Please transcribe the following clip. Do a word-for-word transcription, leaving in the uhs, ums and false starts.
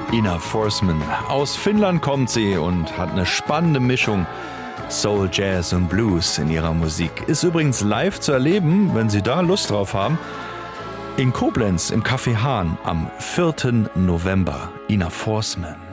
Ina Forsman. Aus Finnland kommt sie und hat eine spannende Mischung Soul, Jazz und Blues in ihrer Musik. Ist übrigens live zu erleben, wenn Sie da Lust drauf haben, in Koblenz im Café Hahn am vierten November. Ina Forsman.